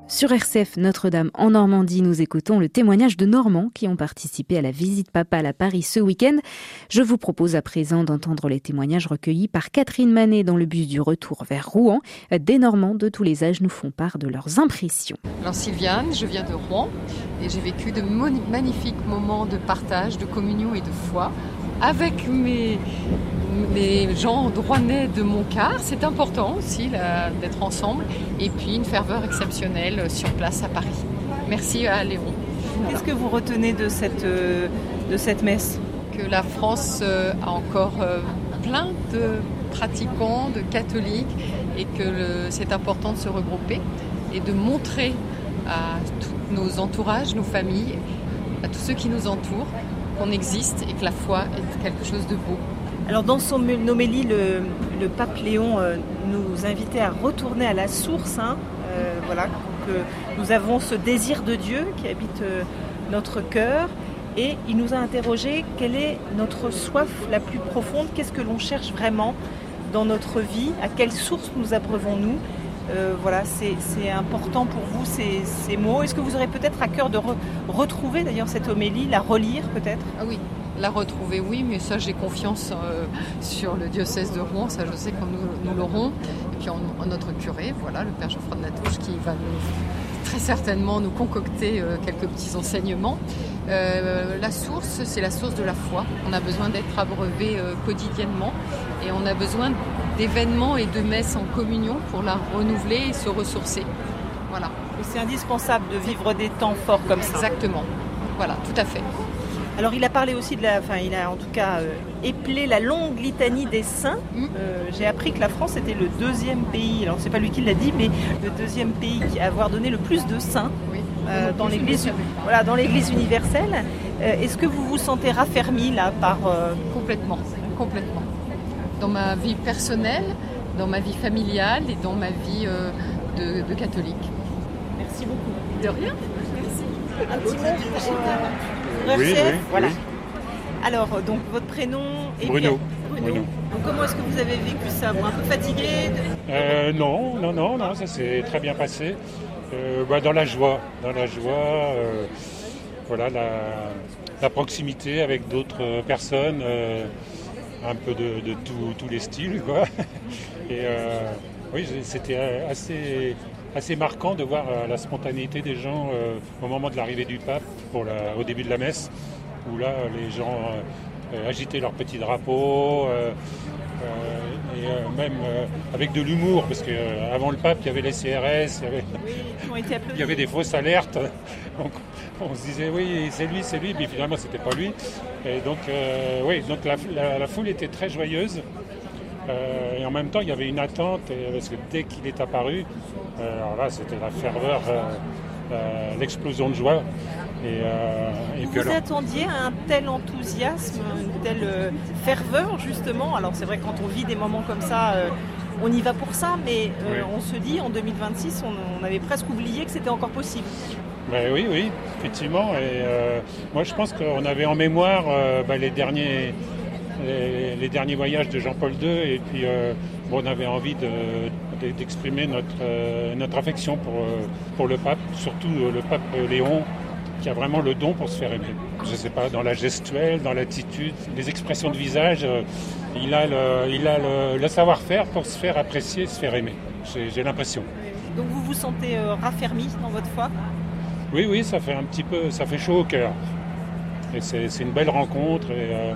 Sur RCF Notre-Dame en Normandie, nous écoutons le témoignage de Normands qui ont participé à la visite papale à Paris ce week-end. Je vous propose à présent d'entendre les témoignages recueillis par Catherine Manet dans le bus du retour vers Rouen. Des Normands de tous les âges nous font part de leurs impressions. Alors Sylviane, je viens de Rouen et j'ai vécu de magnifiques moments de partage, de communion et de foi avec mes gens rouennais de mon quart. C'est important aussi d'être ensemble, et puis une ferveur exceptionnelle sur place à Paris. Merci à Léon. Qu'est-ce que vous retenez de cette messe ? Que la France a encore plein de pratiquants, de catholiques, et que c'est important de se regrouper et de montrer à tous nos entourages, nos familles, à tous ceux qui nous entourent, qu'on existe et que la foi est quelque chose de beau. Alors dans son homélie, le pape Léon nous invitait à retourner à la source. Voilà, que nous avons ce désir de Dieu qui habite notre cœur, et il nous a interrogé quelle est notre soif la plus profonde, qu'est-ce que l'on cherche vraiment dans notre vie, à quelle source nous abreuvons-nous. Voilà, c'est important pour vous ces mots. Est-ce que vous aurez peut-être à cœur de retrouver d'ailleurs cette homélie, la relire peut-être ? Ah oui, la retrouver, oui, mais ça j'ai confiance sur le diocèse de Rouen, ça je sais que nous l'aurons. Et puis en notre curé, voilà, le père Geoffroy de Latouche, qui va très certainement nous concocter quelques petits enseignements. La source, c'est la source de la foi. On a besoin d'être abreuvé quotidiennement, et on a besoin d'événements et de messes en communion pour la renouveler et se ressourcer. Voilà. Et c'est indispensable de vivre des temps forts comme ça. Exactement. Voilà, tout à fait. Alors il a parlé aussi il a en tout cas épelé la longue litanie des saints. J'ai appris que la France était le deuxième pays, alors c'est pas lui qui l'a dit, mais le deuxième pays à avoir donné le plus de saints dans l'Église, dans l'Église universelle. Est-ce que vous vous sentez raffermi là par Complètement. Dans ma vie personnelle, dans ma vie familiale et dans ma vie de catholique. Merci beaucoup. De rien. Merci. Un petit mot pour RCF. Voilà. Alors, donc votre prénom est Bruno. Bruno. Donc, comment est-ce que vous avez vécu ça ? Un peu fatigué ? Non, ça s'est très bien passé. Dans la joie. Voilà, la proximité avec d'autres personnes. Un peu de tous les styles, quoi. Et oui, c'était assez marquant de voir la spontanéité des gens au moment de l'arrivée du pape au début de la messe, où là les gens agitaient leurs petits drapeaux et même avec de l'humour, parce qu'avant le pape il y avait les CRS, il y avait des fausses alertes. Donc on se disait oui c'est lui, mais finalement c'était pas lui. Et donc donc la foule était très joyeuse, et en même temps il y avait une attente, parce que dès qu'il est apparu, alors là c'était la ferveur, l'explosion de joie. Vous attendiez à un tel enthousiasme, une telle ferveur justement. Alors c'est vrai, quand on vit des moments comme ça, on y va pour ça, mais on se dit en 2026, on avait presque oublié que c'était encore possible. Oui, effectivement. Et moi, je pense qu'on avait en mémoire les derniers voyages de Jean-Paul II, et puis on avait envie d'exprimer notre affection pour le pape, surtout le pape Léon, qui a vraiment le don pour se faire aimer. Je ne sais pas, dans la gestuelle, dans l'attitude, les expressions de visage, il a le savoir-faire pour se faire apprécier, se faire aimer. J'ai l'impression. Donc vous vous sentez raffermi dans votre foi ? Oui, ça fait chaud au cœur. Et c'est une belle rencontre. Et,